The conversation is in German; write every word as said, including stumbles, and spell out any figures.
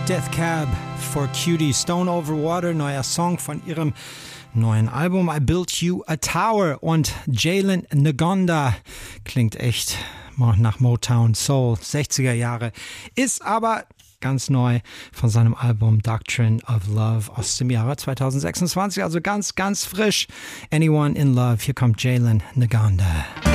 Death Cab for Cutie. Stone Over Water, neuer Song von ihrem neuen Album I Built You a Tower. Und Jalen Ngonda klingt echt nach Motown Soul, sechziger Jahre, ist aber ganz neu von seinem Album Doctrine of Love aus dem Jahre zwanzig sechsundzwanzig, also ganz, ganz frisch. Anyone in Love, hier kommt Jalen Ngonda.